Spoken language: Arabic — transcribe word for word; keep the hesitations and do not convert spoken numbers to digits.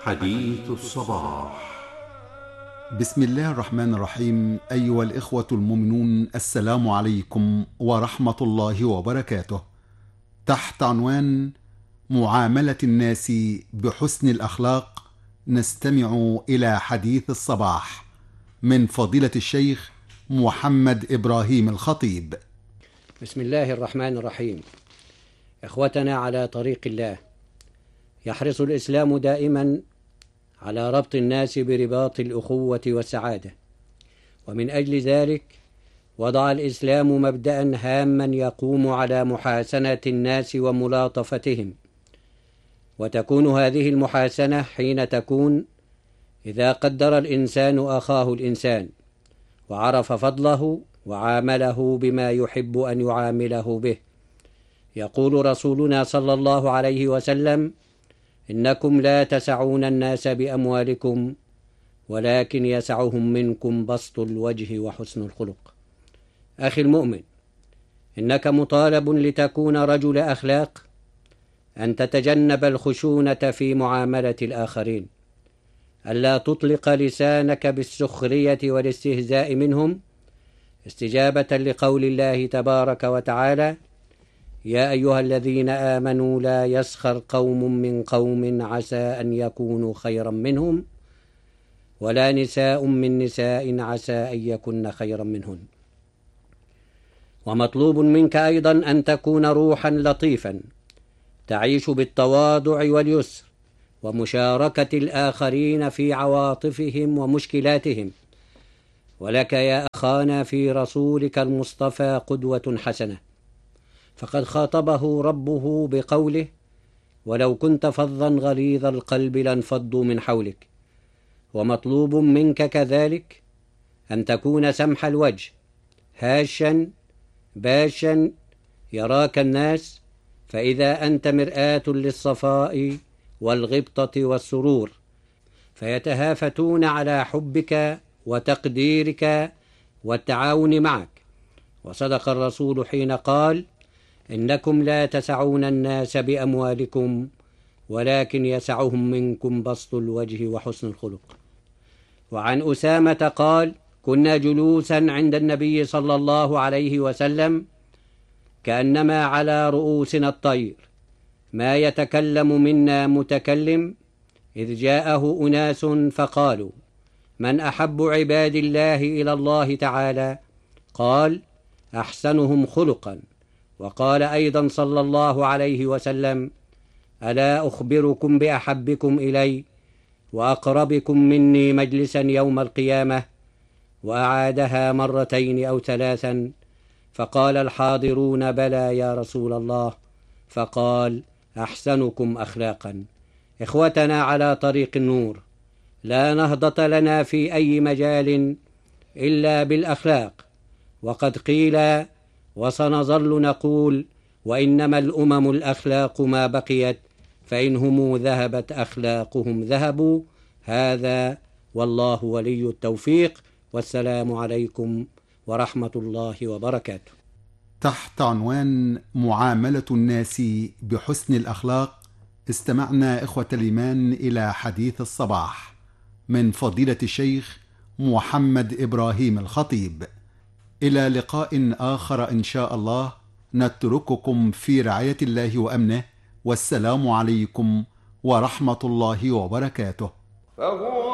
حديث الصباح. بسم الله الرحمن الرحيم. أيها الإخوة المؤمنون، السلام عليكم ورحمة الله وبركاته. تحت عنوان معاملة الناس بحسن الأخلاق نستمع إلى حديث الصباح من فضيلة الشيخ محمد إبراهيم الخطيب. بسم الله الرحمن الرحيم. إخوتنا على طريق الله، يحرص الإسلام دائما على ربط الناس برباط الأخوة والسعادة، ومن أجل ذلك وضع الإسلام مبدأ هاما يقوم على محاسنة الناس وملاطفتهم، وتكون هذه المحاسنة حين تكون إذا قدر الإنسان أخاه الإنسان وعرف فضله وعامله بما يحب أن يعامله به. يقول رسولنا صلى الله عليه وسلم: إنكم لا تسعون الناس بأموالكم ولكن يسعهم منكم بسط الوجه وحسن الخلق. أخي المؤمن، إنك مطالب لتكون رجل أخلاق أن تتجنب الخشونة في معاملة الآخرين، ألا تطلق لسانك بالسخرية والاستهزاء منهم، استجابة لقول الله تبارك وتعالى: يا أيها الذين آمنوا لا يسخر قوم من قوم عسى أن يكونوا خيرا منهم ولا نساء من نساء عسى أن يكن خيرا منهن. ومطلوب منك أيضا أن تكون روحا لطيفا تعيش بالتواضع واليسر ومشاركة الآخرين في عواطفهم ومشكلاتهم. ولك يا أخانا في رسولك المصطفى قدوة حسنة، فقد خاطبه ربه بقوله: ولو كنت فظا غليظ القلب لانفضوا من حولك. ومطلوب منك كذلك أن تكون سمح الوجه هاشا باشا يراك الناس، فإذا أنت مرآة للصفاء والغبطة والسرور، فيتهافتون على حبك وتقديرك والتعاون معك. وصدق الرسول حين قال: إنكم لا تسعون الناس بأموالكم ولكن يسعهم منكم بسط الوجه وحسن الخلق. وعن أسامة قال: كنا جلوسا عند النبي صلى الله عليه وسلم كأنما على رؤوسنا الطير، ما يتكلم منا متكلم، إذ جاءه أناس فقالوا: من أحب عباد الله إلى الله تعالى؟ قال: أحسنهم خلقا. وقال أيضا صلى الله عليه وسلم: ألا أخبركم بأحبكم إلي وأقربكم مني مجلسا يوم القيامة؟ وأعادها مرتين أو ثلاثا، فقال الحاضرون: بلى يا رسول الله. فقال: أحسنكم أخلاقا. إخوتنا على طريق النور، لا نهضة لنا في أي مجال إلا بالأخلاق، وقد قيل وسنظل نقول: وإنما الأمم الأخلاق ما بقيت، فإنهم ذهبت أخلاقهم ذهبوا. هذا والله ولي التوفيق، والسلام عليكم ورحمة الله وبركاته. تحت عنوان معاملة الناس بحسن الأخلاق استمعنا إخوة الإيمان إلى حديث الصباح من فضيلة الشيخ محمد إبراهيم الخطيب. إلى لقاء آخر إن شاء الله، نترككم في رعاية الله وأمنه، والسلام عليكم ورحمة الله وبركاته.